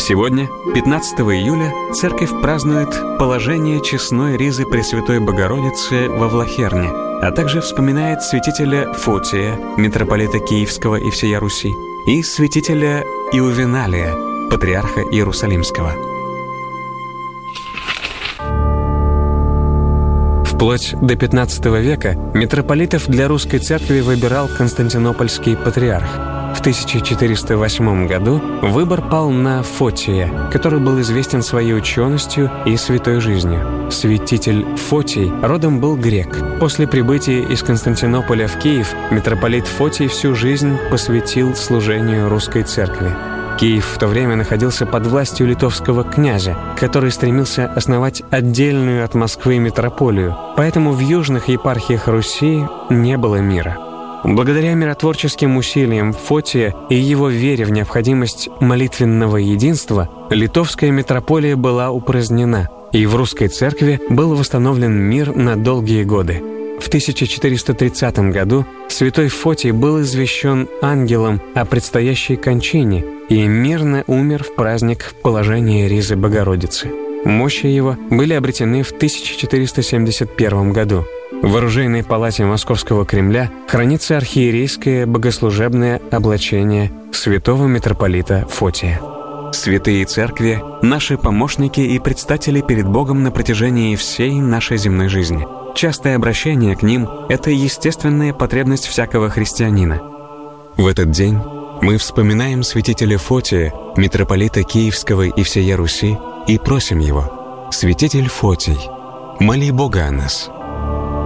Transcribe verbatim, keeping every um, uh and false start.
Сегодня, пятнадцатого июля, церковь празднует положение честной ризы Пресвятой Богородицы во Влахерне, а также вспоминает святителя Фотия, митрополита Киевского и всея Руси, и святителя Иувеналия, патриарха Иерусалимского. Вплоть до пятнадцатого века митрополитов для русской церкви выбирал Константинопольский патриарх. В тысяча четыреста восьмом году выбор пал на Фотия, который был известен своей ученостью и святой жизнью. Святитель Фотий родом был грек. После прибытия из Константинополя в Киев митрополит Фотий всю жизнь посвятил служению русской церкви. Киев в то время находился под властью литовского князя, который стремился основать отдельную от Москвы митрополию, поэтому в южных епархиях Руси не было мира. Благодаря миротворческим усилиям Фотия и его вере в необходимость молитвенного единства, литовская митрополия была упразднена, и в русской церкви был восстановлен мир на долгие годы. В тысяча четыреста тридцатом году святой Фотий был извещен ангелом о предстоящей кончине и мирно умер в праздник положения ризы Богородицы. Мощи его были обретены в тысяча четыреста семьдесят первом году. В оружейной палате Московского Кремля хранится архиерейское богослужебное облачение святого митрополита Фотия. Святые церкви – наши помощники и предстатели перед Богом на протяжении всей нашей земной жизни. Частое обращение к ним – это естественная потребность всякого христианина. В этот день мы вспоминаем святителя Фотия, митрополита Киевского и всея Руси, и просим его: «Святитель Фотий, моли Бога о нас».